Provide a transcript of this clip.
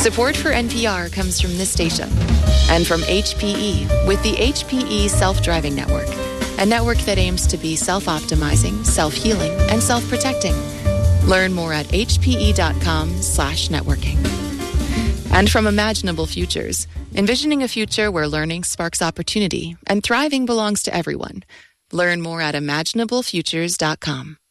Support for NPR comes from this station and from HPE with the HPE Self-Driving Network, a network that aims to be self-optimizing, self-healing, and self-protecting. Learn more at hpe.com/networking. And from Imaginable Futures, envisioning a future where learning sparks opportunity and thriving belongs to everyone. Learn more at imaginablefutures.com.